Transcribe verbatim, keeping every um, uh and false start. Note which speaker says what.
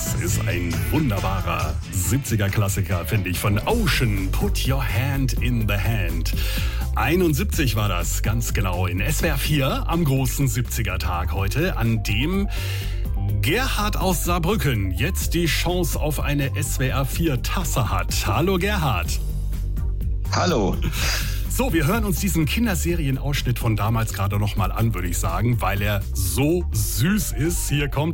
Speaker 1: Das ist ein wunderbarer siebziger-Klassiker, finde ich, von Ocean. Put your hand in the hand. einundsiebzig war das, ganz genau, in S W R vier am großen siebziger-Tag heute, an dem Gerhard aus Saarbrücken jetzt die Chance auf eine S W R vier Tasse hat. Hallo Gerhard.
Speaker 2: Hallo.
Speaker 1: So, wir hören uns diesen Kinderserienausschnitt von damals gerade noch mal an, würde ich sagen, weil er so süß ist. Hier kommt